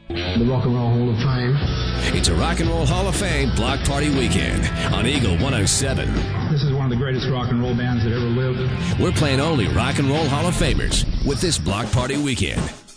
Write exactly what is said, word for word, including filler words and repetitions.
The Rock and Roll Hall of Fame. It's a Rock and Roll Hall of Fame block party weekend on Eagle one oh seven. This is one of the greatest rock and roll bands that ever lived. We're playing only Rock and Roll Hall of Famers with this block party weekend.